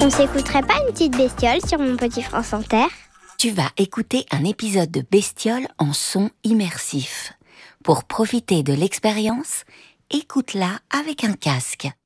On s'écouterait pas une petite bestiole sur Mon Petit France Inter? Tu vas écouter un épisode de Bestiole en son immersif. Pour profiter de l'expérience, écoute-la avec un casque.